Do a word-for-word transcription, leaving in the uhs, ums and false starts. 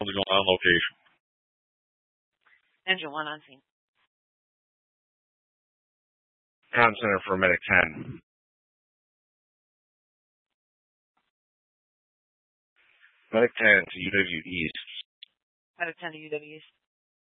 What's going on location? Engine one on scene. Town Center for Medic ten. Medic ten to U W East. Medic ten to U W East.